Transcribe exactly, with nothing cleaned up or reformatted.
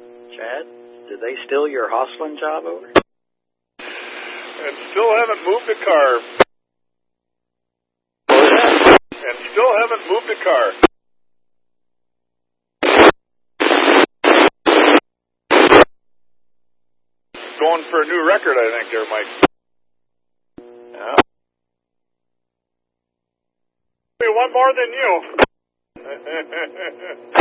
Chad, did they steal your hostling job over? And still haven't moved a car. And still haven't moved a car. Going for a new record, I think, there, Mike. Yeah. One more than you.